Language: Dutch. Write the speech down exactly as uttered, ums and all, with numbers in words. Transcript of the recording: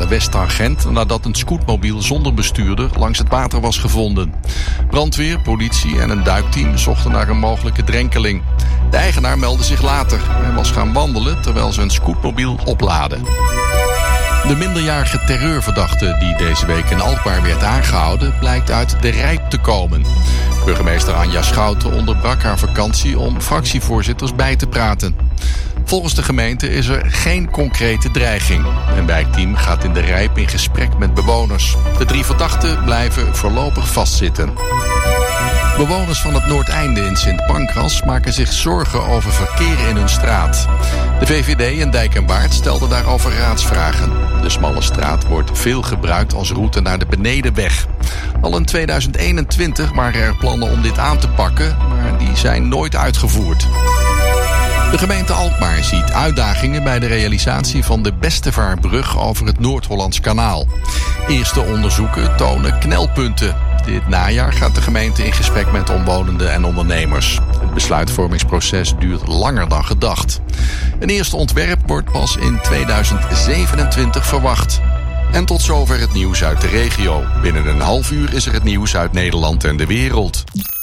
kanaal West-Tangent nadat een scootmobiel zonder bestuurder langs het water was gevonden. Brandweer, politie en een duikteam zochten naar een mogelijke drenkeling. De eigenaar meldde zich later en was gaan wandelen terwijl ze een scootmobiel oplaadde. De minderjarige terreurverdachte die deze week in Alkmaar werd aangehouden blijkt uit de Rijp te komen. Burgemeester Anja Schouten onderbrak haar vakantie om fractievoorzitters bij te praten. Volgens de gemeente is er geen concrete dreiging. Een wijkteam gaat in de Rijp in gesprek met bewoners. De drie verdachten blijven voorlopig vastzitten. Bewoners van het Noordeinde in Sint Pancras maken zich zorgen over verkeer in hun straat. De V V D in Dijk en Waard stelde daarover raadsvragen. De smalle straat wordt veel gebruikt als route naar de Benedenweg. Al in tweeduizend eenentwintig waren er plannen om dit aan te pakken, maar die zijn nooit uitgevoerd. De gemeente Alkmaar ziet uitdagingen bij de realisatie van de Bestevaarbrug over het Noord-Hollands Kanaal. Eerste onderzoeken tonen knelpunten. Dit najaar gaat de gemeente in gesprek met omwonenden en ondernemers. Het besluitvormingsproces duurt langer dan gedacht. Een eerste ontwerp wordt pas in tweeduizend zevenentwintig verwacht. En tot zover het nieuws uit de regio. Binnen een half uur is er het nieuws uit Nederland en de wereld.